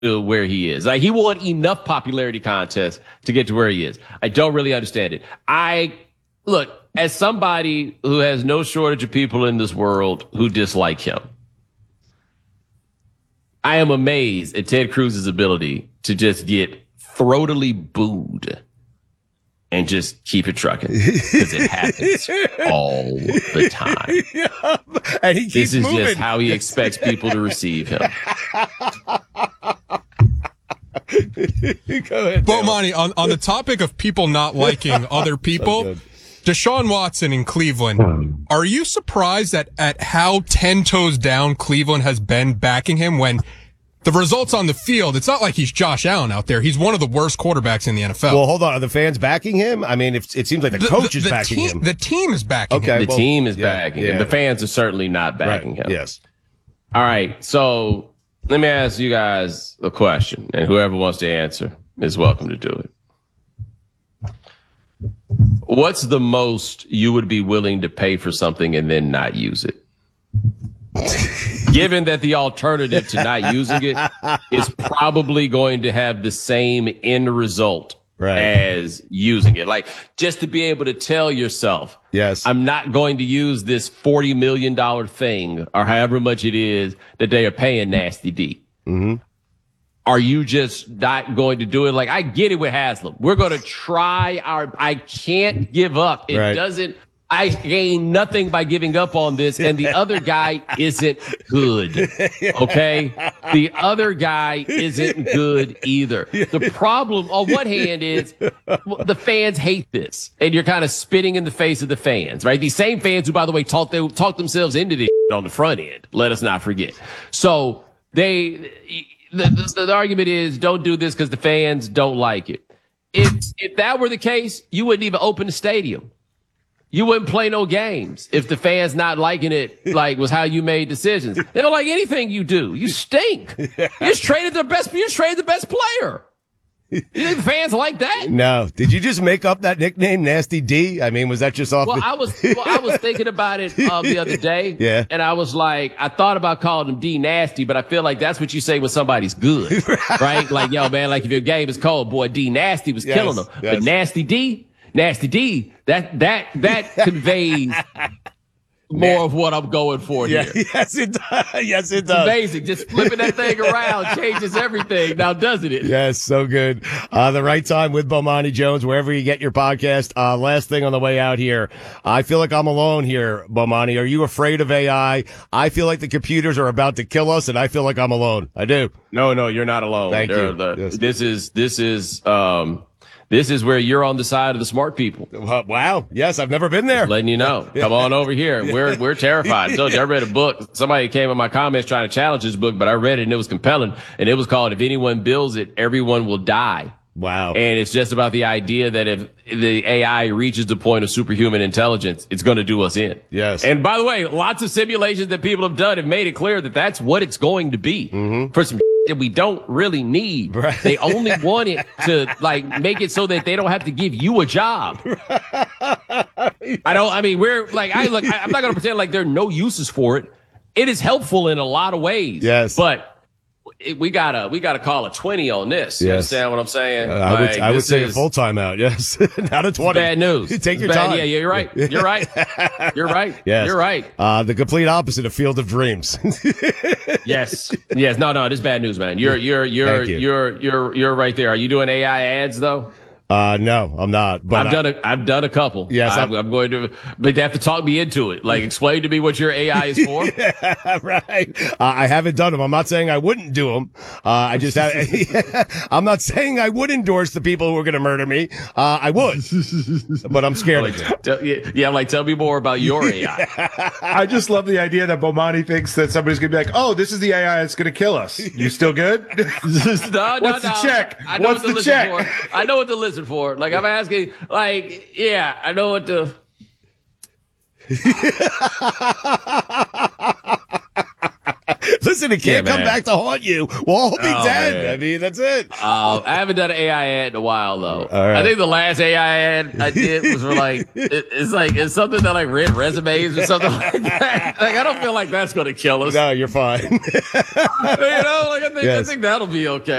to where he is. Like, he won enough popularity contests to get to where he is. I don't really understand it. Look, as somebody who has no shortage of people in this world who dislike him, I am amazed at Ted Cruz's ability to just get throatily booed and just keep it trucking, because it happens all the time. Yeah, and he keeps moving. This is just how he expects people to receive him. Go ahead, Bomani, on the topic of people not liking other people, so Deshaun Watson in Cleveland, are you surprised at how 10 toes down Cleveland has been backing him when the results on the field, it's not like he's Josh Allen out there. He's one of the worst quarterbacks in the NFL. Well, hold on. Are the fans backing him? I mean, it seems like the coach is backing him. The team is backing him. The team is backing him. The fans are certainly not backing him. Yes. All right. So let me ask you guys a question, and whoever wants to answer is welcome to do it. What's the most you would be willing to pay for something and then not use it? Given that the alternative to not using it is probably going to have the same end result as using it. Like, just to be able to tell yourself, yes, I'm not going to use this $40 million thing or however much it is that they are paying Nasty D. Mm-hmm. Are you just not going to do it? Like, I get it with Haslam. We're going to try I can't give up. I gain nothing by giving up on this, and the other guy isn't good, okay? The other guy isn't good either. The problem, on one hand, is the fans hate this, and you're kind of spitting in the face of the fans, right? These same fans who, by the way, talked themselves into this on the front end, let us not forget. So the argument is, don't do this because the fans don't like it. If that were the case, you wouldn't even open the stadium. You wouldn't play no games if the fans not liking it, like, was how you made decisions. They don't like anything you do. You stink. You just traded the best player. You think the fans like that? No. Did you just make up that nickname, Nasty D? I mean, was that just off? I was thinking about it the other day. Yeah. And I was like, I thought about calling him D Nasty, but I feel like that's what you say when somebody's good, right? Like, yo, man, like, if your game is cold, boy, D Nasty was killing them. Yes. But Nasty D, that conveys more of what I'm going for here. Yes, it does. Yes, it does. It's amazing. Just flipping that thing around changes everything. Now, doesn't it? Yes, so good. The Right Time with Bomani Jones, wherever you get your podcast. Last thing on the way out here. I feel like I'm alone here, Bomani. Are you afraid of AI? I feel like the computers are about to kill us, and I feel like I'm alone. I do. No, you're not alone. Thank you. Yes. This is where you're on the side of the smart people. Wow. Yes, I've never been there. Letting you know. Come on over here. We're terrified. I told you, I read a book. Somebody came in my comments trying to challenge this book, but I read it and it was compelling. And it was called If Anyone Builds It, Everyone Will Die. Wow. And it's just about the idea that if the AI reaches the point of superhuman intelligence, it's going to do us in. Yes. And by the way, lots of simulations that people have done have made it clear that that's what it's going to be for some that we don't really need. Right. They only want it to, like, make it so that they don't have to give you a job. I'm not going to pretend like there are no uses for it. It is helpful in a lot of ways. Yes. But we gotta call a 20 on this. You understand what I'm saying? I would say a full timeout. Yes. Not a 20. Bad news. Take your time. Yeah, you're right. You're right. Yes. You're right. The complete opposite of Field of Dreams. Yes. No, this is bad news, man. You're right there. Are you doing AI ads though? No, I'm not. But I've done a couple. Yes, I'm going to, but they have to talk me into it. Like, explain to me what your AI is for. Yeah, right. I haven't done them. I'm not saying I wouldn't do them. I just have. I'm not saying I would endorse the people who are going to murder me. I would, but I'm scared. Tell me more about your AI. I just love the idea that Bomani thinks that somebody's going to be like, "Oh, this is the AI that's going to kill us." You still good? What's the check? What's the check? I know what to listen for. Like, I'm asking, like, yeah, I know what to. Listen, it can't come back to haunt you. We'll all be dead. Man. I mean, that's it. I haven't done an AI ad in a while though. Right. I think the last AI ad I did was for it's something that read resumes or something like that. I don't feel like that's going to kill us. No, you're fine. I think that'll be okay.